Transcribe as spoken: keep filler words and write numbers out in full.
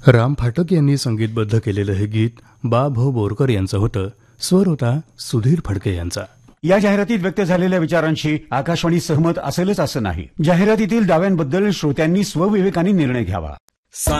राम फाटक यांनी संगीतबद्ध केलेलं हे गीत बा भो बोरकर यांचं होतं. स्वर होता सुधीर फडके यांचा. या जाहिरातीत व्यक्त झालेल्या विचारांशी आकाशवाणी सहमत असेलच असं नाही. जाहिरातीतील दाव्यांबद्दल श्रोत्यांनी स्वविवेकाने निर्णय घ्यावा.